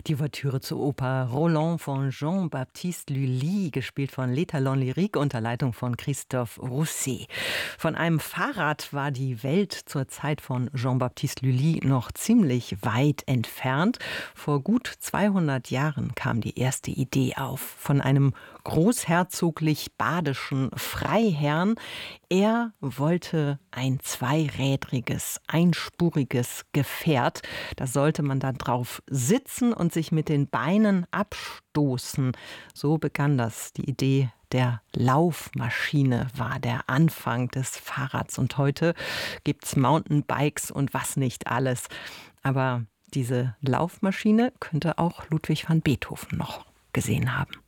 Die Ouvertüre zur Oper Roland von Jean-Baptiste Lully, gespielt von Les Talents Lyriques unter Leitung von Christophe Rousset. Von einem Fahrrad war die Welt zur Zeit von Jean-Baptiste Lully noch ziemlich weit entfernt. Vor gut 200 Jahren kam die erste Idee auf von einem großherzoglich-badischen Freiherrn. Er wollte ein zweirädriges, einspuriges Gefährt. Da sollte man dann drauf sitzen und sich mit den Beinen abstoßen. So begann das. Die Idee der Laufmaschine war der Anfang des Fahrrads. Und heute gibt's Mountainbikes und was nicht alles. Aber diese Laufmaschine könnte auch Ludwig van Beethoven noch gesehen haben.